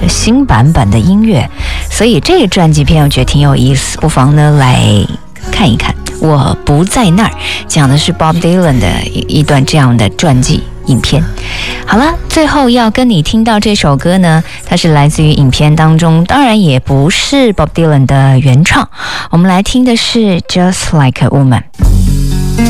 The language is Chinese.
新版本的音乐，所以这个专辑片我觉得挺有意思，不妨呢来看一看。我不在那儿，讲的是 Bob Dylan 的一段这样的传记影片。好了，最后要跟你听到这首歌呢，它是来自于影片当中，当然也不是 Bob Dylan 的原创，我们来听的是 Just Like a Woman。